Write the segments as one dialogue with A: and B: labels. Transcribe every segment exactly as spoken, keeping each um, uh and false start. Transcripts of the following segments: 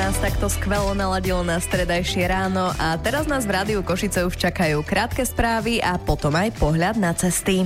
A: nás takto skvelo naladilo na stredajšie ráno a teraz nás v Rádiu Košice už čakajú krátke správy a potom aj pohľad na cesty.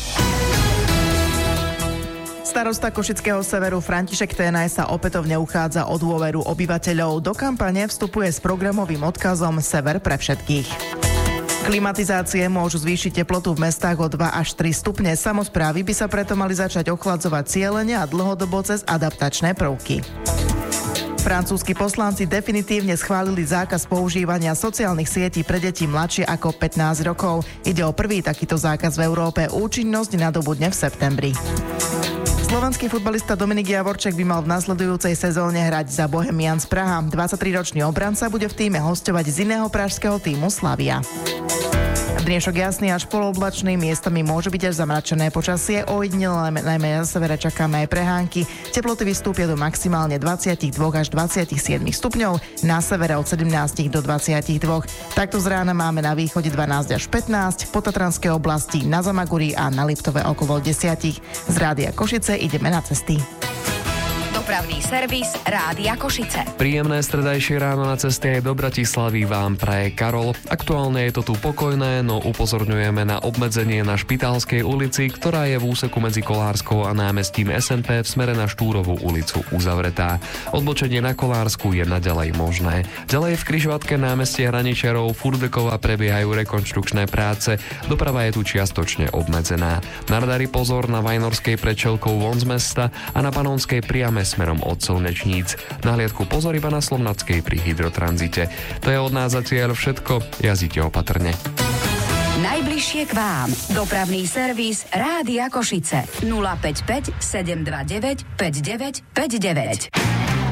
B: Starosta Košického severu František Ténaj sa opätovne uchádza o dôveru obyvateľov. Do kampane vstupuje s programovým odkazom Sever pre všetkých. Klimatizácie môžu zvýšiť teplotu v mestách o dva až tri stupne. Samosprávy by sa preto mali začať ochladzovať cielene a dlhodobo cez adaptačné prvky. Francúzski poslanci definitívne schválili zákaz používania sociálnych sietí pre deti mladšie ako pätnásť rokov. Ide o prvý takýto zákaz v Európe. Účinnosť nadobudne v septembri. Slovenský futbalista Dominik Javorček by mal v nasledujúcej sezóne hrať za Bohemians Praha. dvadsaťtriročný obranca bude v tíme hosťovať z iného pražského tímu Slavia. Dnešok jasný až polooblačný, miestami môže byť až zamračené počasie, ojedinele najmä na severe čakáme aj prehánky. Teploty vystúpia do maximálne dvadsaťdva až dvadsaťsedem stupňov, na severe od sedemnásť do dvadsaťdva. Takto z rána máme na východe dvanásť až pätnásť, po Tatranskej oblasti, na Zamaguri a na Liptove okolo desať. Z Rádia Košice ideme na cesty.
C: Dopravný servis Rádia Košice.
D: Príjemné stredajšie ráno na ceste do Bratislavy vám praje Karol. Aktuálne je to tu pokojné, no upozorňujeme na obmedzenie na Špitálskej ulici, ktorá je v úseku medzi Kolárskou a námestím es en pé v smere na Štúrovú ulicu uzavretá. Odbočenie na Kolársku je naďalej možné. Ďalej v križovatke námestie Hraničarov Furdekova prebiehajú rekonštrukčné práce. Doprava je tu čiastočne obmedzená. Na radari pozor na Vajnorskej pred Čelkou von z mesta a na Panonskej priame smerom od Slnečníc. Na hliadku pozor iba na Slovnatskej pri hydrotranzite. To je od nás zatiaľ všetko. Jazdite opatrne.
C: Najbližšie k vám. Dopravný servis Rádia Košice. nula päť päť sedem dva deväť päť deväť päť deväť.